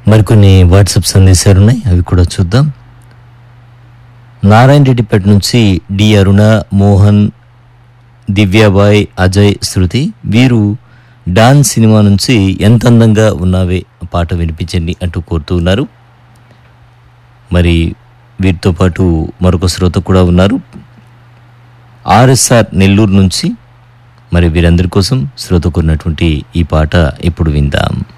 మరికొన్ని వాట్సాప్ సందేశాలు ఉన్నాయి, అవి కూడా చూద్దాం. నారాయణ రెడ్డిపేట నుంచి డి అరుణ, మోహన్, దివ్యాబాయ్, అజయ్, శృతి వీరు డాన్ సినిమా నుంచి ఎంత అందంగా ఉన్నావే పాట వినిపించండి అంటూ కోరుతూ ఉన్నారు. మరి వీరితో పాటు మరొక శ్రోత కూడా ఉన్నారు ఆర్ఎస్ఆర్ నెల్లూరు నుంచి. మరి వీరందరి కోసం శ్రోత కోరినటువంటి ఈ పాట ఇప్పుడు విందాం.